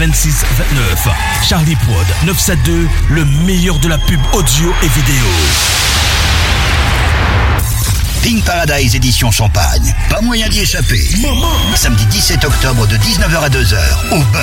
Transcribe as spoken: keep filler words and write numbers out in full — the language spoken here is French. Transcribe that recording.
vingt-six vingt-neuf. Charlie Prod neuf cent soixante-deux, le meilleur de la pub audio et vidéo. Pink Paradise édition Champagne. Pas moyen d'y échapper. Samedi dix-sept octobre de dix-neuf heures à deux heures au Buzz.